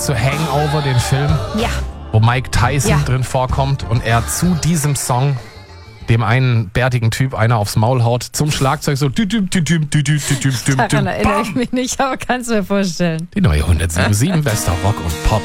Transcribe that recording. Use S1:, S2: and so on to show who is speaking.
S1: Kennst du Hangover, den Film?
S2: Ja.
S1: Wo Mike Tyson drin vorkommt und er zu diesem Song dem einen bärtigen Typ einer aufs Maul haut, zum Schlagzeug so
S2: Daran erinnere ich mich nicht, aber kannst du mir vorstellen.
S1: Die neue 107.7 Bester Rock und Pop